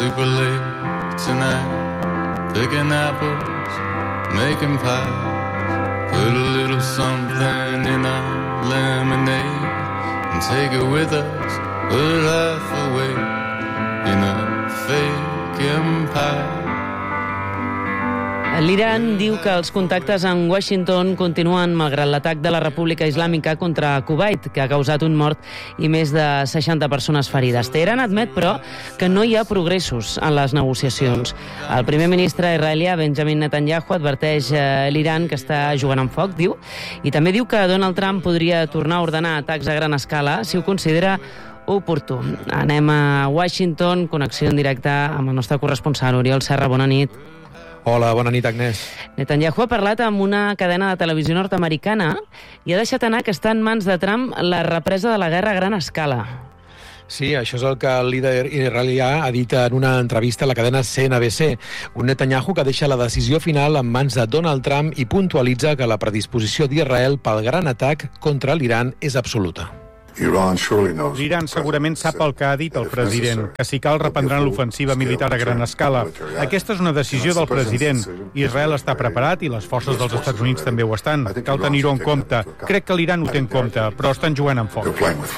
super late tonight, picking apples, making pies. Put a little something in our lemonade and take it with us. Put half away in a fake empire. L'Iran diu que els contactes amb Washington continuen malgrat l'atac de la República Islàmica contra Kuwait, que ha causat un mort i més de 60 persones ferides. Teheran admet, però, que no hi ha progressos en les negociacions. El primer ministre israelià, Benjamin Netanyahu, adverteix l'Iran que està jugant amb foc, diu, i també diu que Donald Trump podria tornar a ordenar atacs a gran escala si ho considera oportú. Anem a Washington, connexió en directe amb el nostre corresponsal, Oriol Serra. Bona nit. Hola, bona nit, Agnès. Netanyahu ha parlat amb una cadena de televisió nord-americana i ha deixat anar que està en mans de Trump la represa de la guerra a gran escala. Sí, això és el que el líder israelià ha dit en una entrevista a la cadena CNBC. Un Netanyahu que deixa la decisió final en mans de Donald Trump i puntualitza que la predisposició d'Israel pel gran atac contra l'Iran és absoluta. L'Iran segurament sap el que ha dit el president, que si cal reprendran l'ofensiva militar a gran escala. Aquesta és una decisió del president. Israel està preparat i les forces dels Estats Units també ho estan. Cal tenir-ho en compte. Crec que l'Iran ho té en compte, però estan jugant amb foc.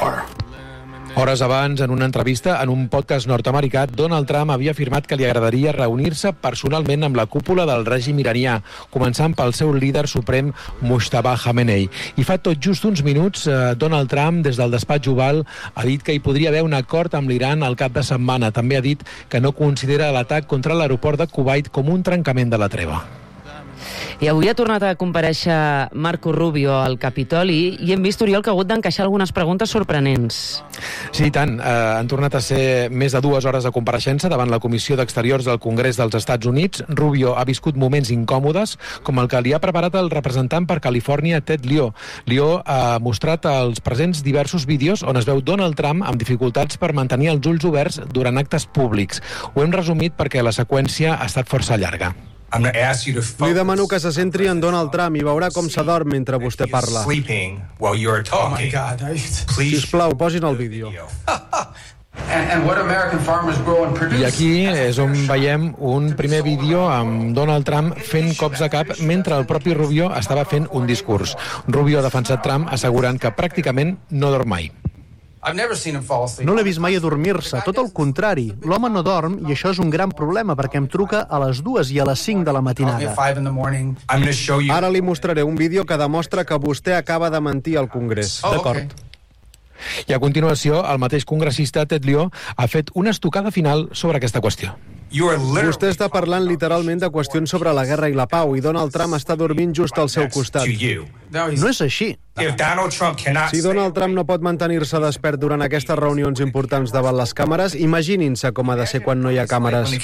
Hores abans, en una entrevista en un podcast nord-americà, Donald Trump havia afirmat que li agradaria reunir-se personalment amb la cúpula del règim iranià, començant pel seu líder suprem, Mujtaba Khamenei. I fa tot just uns minuts, Donald Trump, des del despatx Oval, ha dit que hi podria haver un acord amb l'Iran al cap de setmana. També ha dit que no considera l'atac contra l'aeroport de Kuwait com un trencament de la treva. I avui ha tornat a comparèixer Marco Rubio al Capitoli i hem vist, Oriol, que ha hagut d'encaixar algunes preguntes sorprenents. Sí, i tant. Han tornat a ser més de 2 hores de compareixença davant la Comissió d'Exteriors del Congrés dels Estats Units. Rubio ha viscut moments incòmodes, com el que li ha preparat el representant per Califòrnia, Ted Lieu. Lieu ha mostrat als presents diversos vídeos on es veu Donald Trump amb dificultats per mantenir els ulls oberts durant actes públics. Ho hem resumit perquè la seqüència ha estat força llarga. Li demano que se centri en Donald Trump i veurà com s'adorm mentre vostè parla. Sisplau, posin el vídeo. I aquí és on veiem un primer vídeo amb Donald Trump fent cops de cap mentre el propi Rubio estava fent un discurs. Rubio ha defensat Trump assegurant que pràcticament no dorm mai. No l'he vist mai adormir-se, tot el contrari. L'home no dorm i això és un gran problema perquè em truca a les 2 i a les 5 de la matinada. Ara li mostraré un vídeo que demostra que vostè acaba de mentir al Congrés. D'acord. I a continuació, el mateix congressista Ted Lieu ha fet una estocada final sobre aquesta qüestió. Vostè està parlant literalment de qüestions sobre la guerra i la pau i Donald Trump està dormint just al seu costat. No és així. Si Donald Trump no pot mantenir-se despert durant aquestes reunions importants davant les càmeres, imaginin-se com ha de ser quan no hi ha càmeres.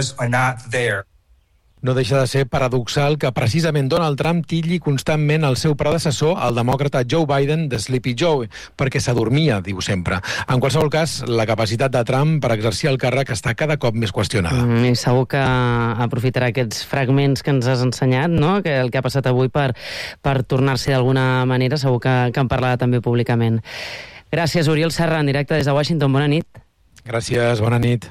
No deixa de ser paradoxal que precisament Donald Trump titlli constantment el seu predecessor, el demòcrata Joe Biden, de Sleepy Joe, perquè s'adormia, diu sempre. En qualsevol cas, la capacitat de Trump per exercir el càrrec està cada cop més qüestionada. I segur que aprofitarà aquests fragments que ens has ensenyat, no? Que el que ha passat avui per tornar-se d'alguna manera, segur que en parlarà també públicament. Gràcies, Oriol Serra, en directe des de Washington. Bona nit. Gràcies, bona nit.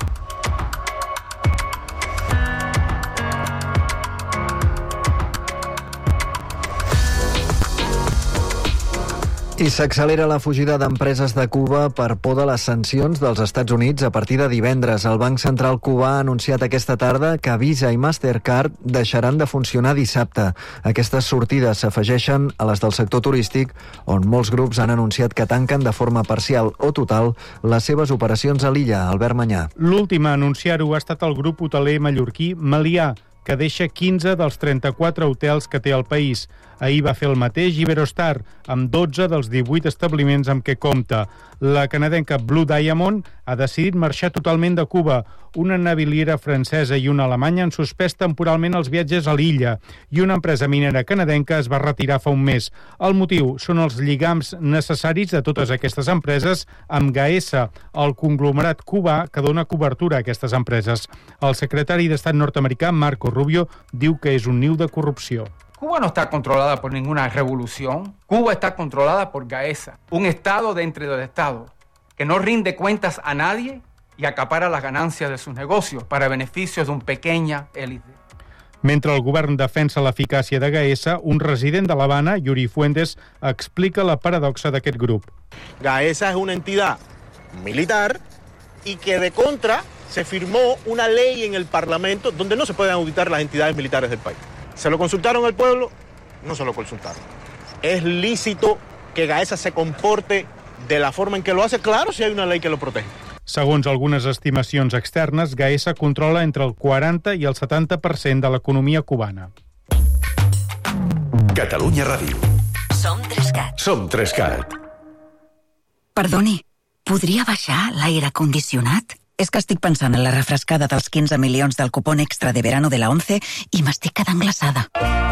I s'accelera la fugida d'empreses de Cuba per por de les sancions dels Estats Units a partir de divendres. El Banc Central cubà ha anunciat aquesta tarda que Visa i Mastercard deixaran de funcionar dissabte. Aquestes sortides s'afegeixen a les del sector turístic, on molts grups han anunciat que tanquen de forma parcial o total les seves operacions a l'illa. Albert Manyà. L'últim a anunciar-ho ha estat el grup hoteler mallorquí Melià, que deixa 15 dels 34 hotels que té al país. Ahir va fer el mateix Iberostar, amb 12 dels 18 establiments amb què compta. La canadenca Blue Diamond ha decidit marxar totalment de Cuba. Una naviliera francesa i una alemanya han suspès temporalment els viatges a l'illa i una empresa minera canadenca es va retirar fa un mes. El motiu són els lligams necessaris de totes aquestes empreses amb Gaesa, el conglomerat cubà que dona cobertura a aquestes empreses. El secretari d'Estat nord-americà, Marco Rubio, diu que és un niu de corrupció. Cuba no está controlada por ninguna revolución. Cuba está controlada por Gaesa, un estado dentro del estado que no rinde cuentas a nadie y acapara las ganancias de sus negocios para beneficios de una pequeña élite. Mentre el govern defensa l'eficàcia de Gaesa, un resident de l'Havana, Yuri Fuentes, explica la paradoxa d'aquest grup. Gaesa es una entidad militar y que de contra se firmó una ley en el Parlamento donde no se pueden auditar las entidades militares del país. ¿Se lo consultaron al pueblo? No se lo consultaron. ¿Es lícito que Gaesa se comporte de la forma en que lo hace? Claro, si hay una ley que lo protege. Segons algunes estimacions externes, Gaesa controla entre el 40 i el 70% de l'economia cubana. Catalunya Ràdio. Som 3CAT. Som 3CAT. Perdoni, podria baixar l'aire condicionat? És que estic pensant en la refrescada dels 15 milions del cupón extra de verano de la 11 i m'estic quedant glaçada.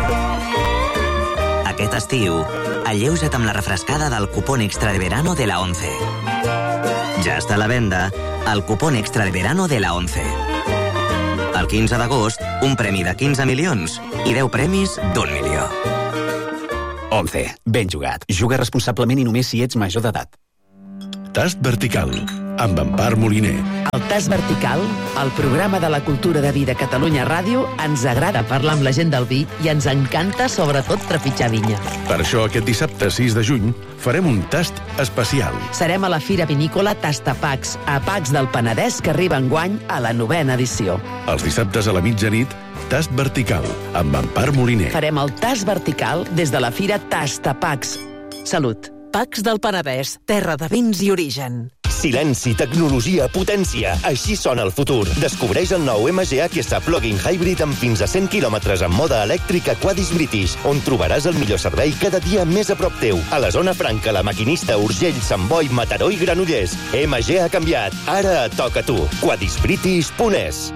Aquest estiu, alleuja't amb la refrescada del cupón extra de verano de la 11. Ja està a la venda el cupón extra de verano de la 11. El 15 d'agost, un premi de 15 milions i 10 premis d'1 milió. 11. Ben jugat. Juga responsablement i només si ets major d'edat. Tast vertical, amb Empar Moliner. El Tast Vertical, el programa de la cultura de vi de Catalunya Ràdio, ens agrada parlar amb la gent del vi i ens encanta, sobretot, trepitjar vinya. Per això, aquest dissabte 6 de juny, farem un tast especial. Serem a la Fira Vinícola Tastapacs, a Pacs del Penedès, que arriba enguany a la 9ª edició. Els dissabtes a la mitjanit, Tast vertical, amb Empar Moliner. Farem el Tast Vertical des de la Fira Tastapacs. Salut. Pacs del Penedès, terra de vins i origen. Silenci, tecnologia, potència. Així sona el futur. Descobreix el nou MG HSA Plug-in Hybrid amb fins a 100 km en mode elèctric a Quadis British, on trobaràs el millor servei cada dia més a prop teu. A la zona franca, La Maquinista, Urgell, Sant Boi, Mataró i Granollers. MG ha canviat. Ara et toca a tu. quadisbritish.es.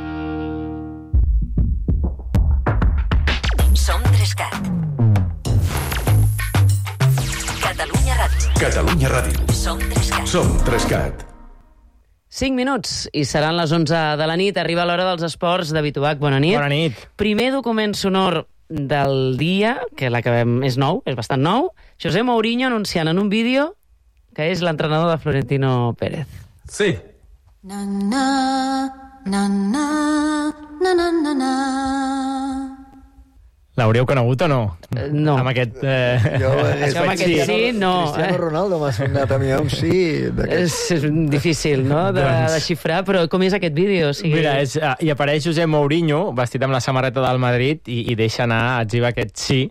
Som 3CAT. Catalunya Ràdio. Catalunya Ràdio. Som 3CAT. Som 3CAT. 5 minuts i seran les 11 de la nit. Arriba l'hora dels esports. David Ubach, bona nit. Bona nit. Primer document sonor del dia, que l'acabem, és nou, és bastant nou. José Mourinho anunciant en un vídeo que és l'entrenador de Florentino Pérez. Sí. Na, na, na, na, na, na, na, na. L'hauríeu conegut o no? No. Amb aquest... Jo, amb aquest sí, no. Cristiano Ronaldo m'ha sonat a mi un sí. És difícil, no?, de xifrar, però com és aquest vídeo? O sigui... Mira, hi apareix José Mourinho, vestit amb la samarreta del Madrid, i deixa anar, etziba aquest sí,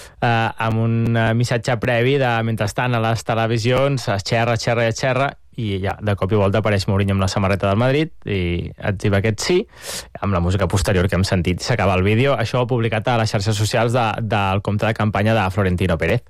amb un missatge previ de, mentrestant, a les televisions, es xerra, i ja, de cop i volta apareix Mourinho amb la samarreta del Madrid i etziba aquest sí, amb la música posterior que hem sentit. S'acaba el vídeo, això publicat a les xarxes socials del compte de campanya de Florentino Pérez.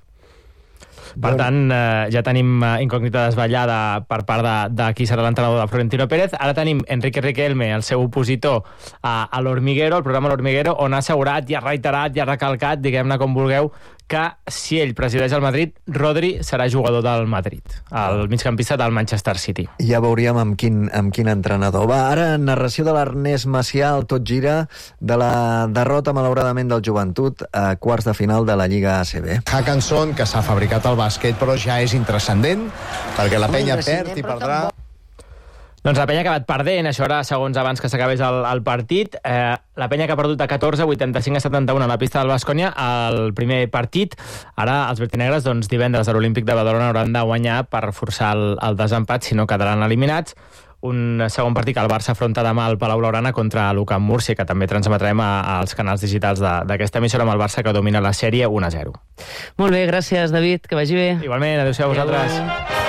Per tant, ja tenim incògnita desvetllada per part de qui serà l'entrenador de Florentino Pérez. Ara tenim Enrique Riquelme, el seu opositor a l'Hormiguero, el programa L'Hormiguero, on ha assegurat i ha reiterat i ha recalcat, diguem-ne com vulgueu, que si ell presideix el Madrid, Rodri serà jugador del Madrid, el migcampista del Manchester City. Ja veuríem amb quin entrenador. Va, ara narració de l'Ernest Macià, el Tot Gira, de la derrota, malauradament, del Joventut a quarts de final de la Lliga ACB. Hackanson, que s'ha fabricat al bàsquet, però ja és intrascendent, perquè la penya perd i perdrà. Doncs la penya ha acabat perdent, això era segons abans que s'acabés el partit. La penya que ha perdut a 14, 85 a 71 a la pista del Baskonia, el primer partit. Ara els vertinegres, doncs, divendres a l'Olímpic de Badalona hauran de guanyar per forçar el desempat, si no quedaran eliminats. Un segon partit que el Barça afronta demà al Palau Blaugrana contra l'UCAM Múrcia, que també transmetrem als canals digitals d'aquesta emissora, amb el Barça que domina la sèrie 1-0. Molt bé, gràcies, David, que vagi bé. Igualment, adéu-siau a vosaltres.